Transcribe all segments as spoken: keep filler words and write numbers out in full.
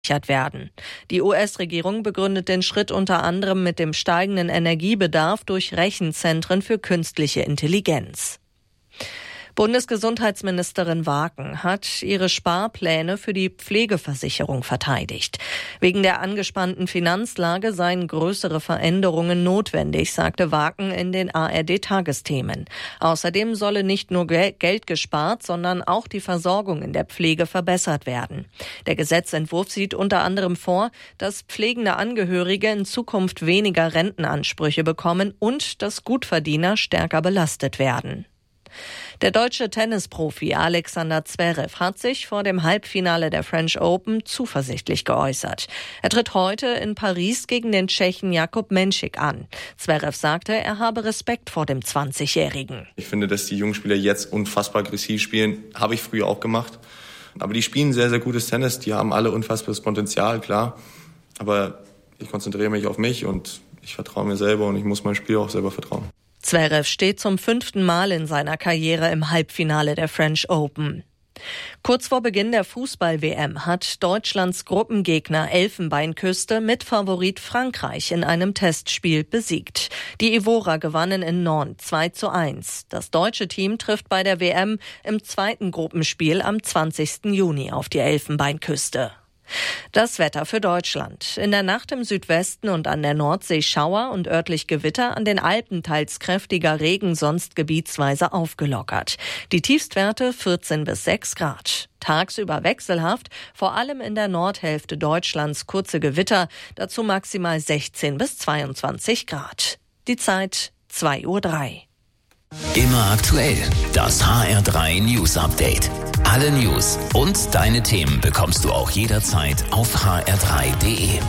werden. Die U S-Regierung begründet den Schritt unter anderem mit dem steigenden Energiebedarf durch Rechenzentren für künstliche Intelligenz. Bundesgesundheitsministerin Waken hat ihre Sparpläne für die Pflegeversicherung verteidigt. Wegen der angespannten Finanzlage seien größere Veränderungen notwendig, sagte Waken in den A R D-Tagesthemen. Außerdem solle nicht nur Geld gespart, sondern auch die Versorgung in der Pflege verbessert werden. Der Gesetzentwurf sieht unter anderem vor, dass pflegende Angehörige in Zukunft weniger Rentenansprüche bekommen und dass Gutverdiener stärker belastet werden. Der deutsche Tennisprofi Alexander Zverev hat sich vor dem Halbfinale der French Open zuversichtlich geäußert. Er tritt heute in Paris gegen den Tschechen Jakub Menšík an. Zverev sagte, er habe Respekt vor dem zwanzigjährigen. Ich finde, dass die jungen Spieler jetzt unfassbar aggressiv spielen. Habe ich früher auch gemacht. Aber die spielen sehr, sehr gutes Tennis. Die haben alle unfassbares Potenzial, klar. Aber ich konzentriere mich auf mich und ich vertraue mir selber und ich muss meinem Spiel auch selber vertrauen. Zverev steht zum fünften Mal in seiner Karriere im Halbfinale der French Open. Kurz vor Beginn der Fußball-W M hat Deutschlands Gruppengegner Elfenbeinküste mit Favorit Frankreich in einem Testspiel besiegt. Die Ivorer gewannen in Nantes zwei zu eins. Das deutsche Team trifft bei der W M im zweiten Gruppenspiel am zwanzigsten Juni auf die Elfenbeinküste. Das Wetter für Deutschland. In der Nacht im Südwesten und an der Nordsee Schauer und örtlich Gewitter, an den Alpen teils kräftiger Regen, sonst gebietsweise aufgelockert. Die Tiefstwerte vierzehn bis sechs Grad. Tagsüber wechselhaft, vor allem in der Nordhälfte Deutschlands kurze Gewitter, dazu maximal sechzehn bis zweiundzwanzig Grad. Die Zeit zwei Uhr drei. Immer aktuell, das H R drei News Update. Alle News und deine Themen bekommst du auch jederzeit auf h r drei punkt d e.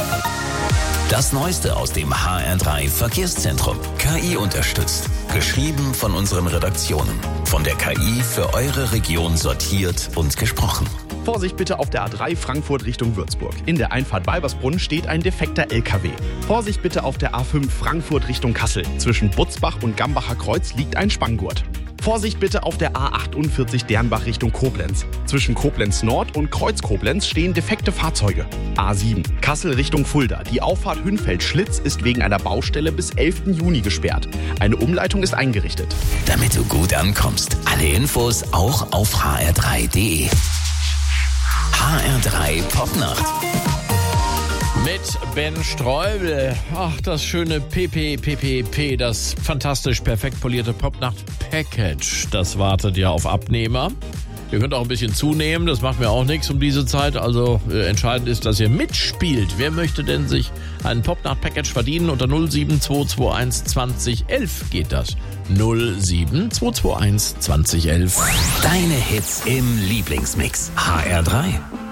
Das Neueste aus dem H R drei Verkehrszentrum. K I unterstützt. Geschrieben von unseren Redaktionen. Von der K I für eure Region sortiert und gesprochen. Vorsicht bitte auf der A drei Frankfurt Richtung Würzburg. In der Einfahrt Balbersbrunn steht ein defekter L K W. Vorsicht bitte auf der A fünf Frankfurt Richtung Kassel. Zwischen Butzbach und Gambacher Kreuz liegt ein Spanngurt. Vorsicht bitte auf der A achtundvierzig Dernbach Richtung Koblenz. Zwischen Koblenz Nord und Kreuz Koblenz stehen defekte Fahrzeuge. A sieben Kassel Richtung Fulda. Die Auffahrt Hünfeld-Schlitz ist wegen einer Baustelle bis elften Juni gesperrt. Eine Umleitung ist eingerichtet. Damit du gut ankommst. Alle Infos auch auf h r drei punkt d e. H R drei Popnacht. Mit Ben Streubel. Ach, das schöne P P P P P, das fantastisch perfekt polierte Popnacht-Package. Das wartet ja auf Abnehmer. Ihr könnt auch ein bisschen zunehmen, das macht mir auch nichts um diese Zeit. Also äh, entscheidend ist, dass ihr mitspielt. Wer möchte denn sich ein Popnacht-Package verdienen? Unter null sieben zwei zwei eins zwanzig elf geht das. null sieben zwei zwei eins zwanzig elf. Deine Hits im Lieblingsmix. H R drei.